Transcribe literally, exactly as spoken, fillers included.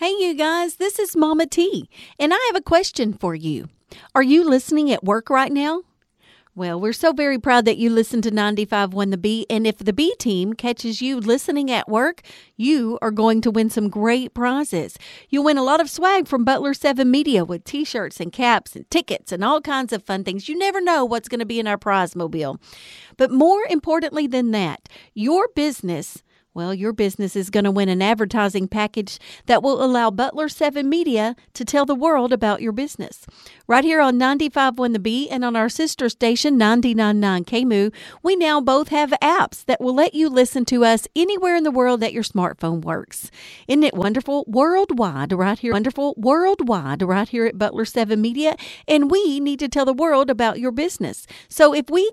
Hey, you guys, this is Mama T, and I have a question for you. Are you listening at work right now? Well, we're so very proud that you listen to ninety-five point one The Bee, and if the B team catches you listening at work, you are going to win some great prizes. You'll win a lot of swag from Butler seven Media with t-shirts and caps and tickets and all kinds of fun things. You never know what's going to be in our prize mobile. But more importantly than that, your business Well, your business is going to win an advertising package that will allow Butler seven Media to tell the world about your business. Right here on ninety-five point one The Bee and on our sister station, ninety-nine point nine K M O O, we now both have apps that will let you listen to us anywhere in the world that your smartphone works. Isn't it wonderful? Worldwide, right here. Wonderful worldwide, right here at Butler seven Media. And we need to tell the world about your business. So if we